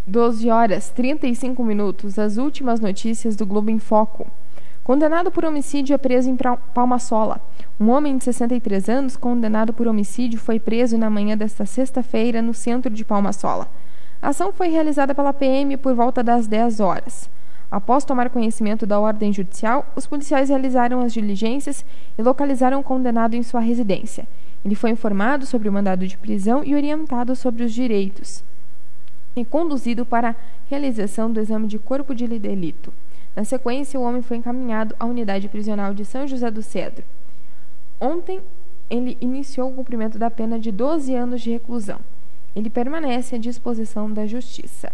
12h35, as últimas notícias do Globo em Foco. Condenado por homicídio é preso em Palma-Sola. Um homem de 63 anos, condenado por homicídio, foi preso na manhã desta sexta-feira no centro de Palma-Sola. A ação foi realizada pela PM por volta das 10 horas. Após tomar conhecimento da ordem judicial, os policiais realizaram as diligências e localizaram o condenado em sua residência. Ele foi informado sobre o mandado de prisão e orientado sobre os direitos, e conduzido para a realização do exame de corpo de delito. Na sequência, o homem foi encaminhado à unidade prisional de São José do Cedro. Ontem, ele iniciou o cumprimento da pena de 12 anos de reclusão. Ele permanece à disposição da Justiça.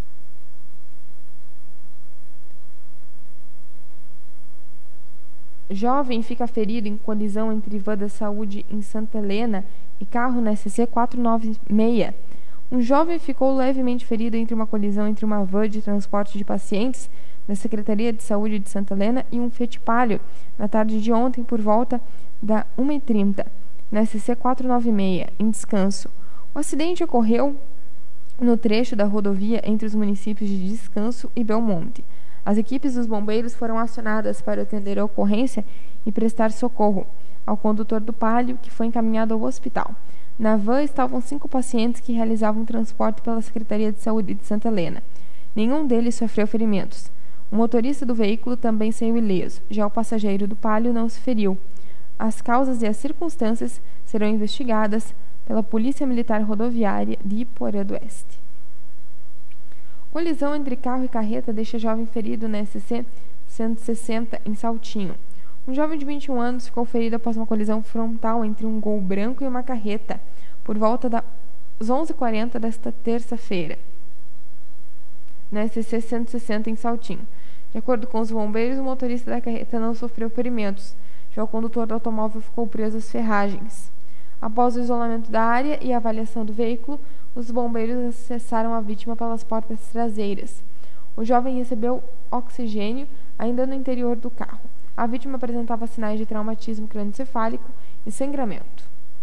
Jovem fica ferido em colisão entre van da saúde em Santa Helena e carro na SC 496. Um jovem ficou levemente ferido entre uma colisão entre uma van de transporte de pacientes da Secretaria de Saúde de Santa Helena e um Fiat Palio na tarde de ontem por volta da 1h30, na SC 496, em Descanso. O acidente ocorreu no trecho da rodovia entre os municípios de Descanso e Belmonte. As equipes dos bombeiros foram acionadas para atender a ocorrência e prestar socorro ao condutor do Palio, que foi encaminhado ao hospital. Na van estavam 5 pacientes que realizavam transporte pela Secretaria de Saúde de Santa Helena. Nenhum deles sofreu ferimentos. O motorista do veículo também saiu ileso. Já o passageiro do Palio não se feriu. As causas e as circunstâncias serão investigadas pela Polícia Militar Rodoviária de Iporã do Oeste. Colisão entre carro e carreta deixa jovem ferido na SC 160 em Saltinho. Um jovem de 21 anos ficou ferido após uma colisão frontal entre um Gol branco e uma carreta, por volta das 11h40 desta terça-feira, na SC 160 em Saltinho. De acordo com os bombeiros, o motorista da carreta não sofreu ferimentos. Já o condutor do automóvel ficou preso às ferragens. Após o isolamento da área e a avaliação do veículo, os bombeiros acessaram a vítima pelas portas traseiras. O jovem recebeu oxigênio ainda no interior do carro. A vítima apresentava sinais de traumatismo crânioencefálico e sangramento.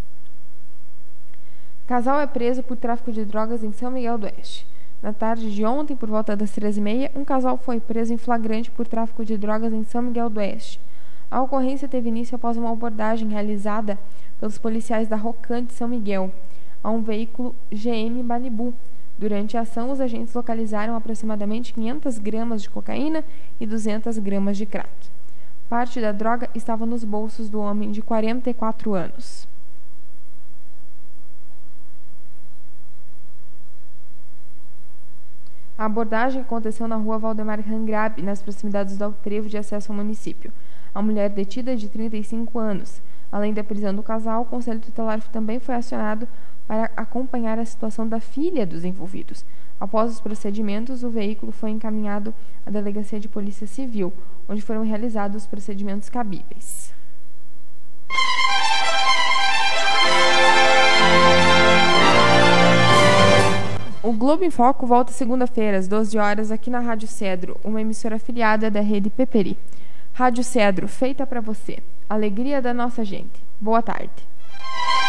Casal é preso por tráfico de drogas em São Miguel do Oeste. Na tarde de ontem, por volta das 13h30, um casal foi preso em flagrante por tráfico de drogas em São Miguel do Oeste. A ocorrência teve início após uma abordagem realizada pelos policiais da Rocan de São Miguel a um veículo GM Malibu. Durante a ação, os agentes localizaram aproximadamente 500 gramas de cocaína e 200 gramas de crack. Parte da droga estava nos bolsos do homem de 44 anos. A abordagem aconteceu na rua Valdemar Rangrab, nas proximidades do trevo de acesso ao município. A mulher detida é de 35 anos. Além da prisão do casal, o Conselho Tutelar também foi acionado para acompanhar a situação da filha dos envolvidos. Após os procedimentos, o veículo foi encaminhado à Delegacia de Polícia Civil, onde foram realizados os procedimentos cabíveis. O Globo em Foco volta segunda-feira, às 12 horas, aqui na Rádio Cedro, uma emissora afiliada da rede Peperi. Rádio Cedro, feita para você. Alegria da nossa gente. Boa tarde.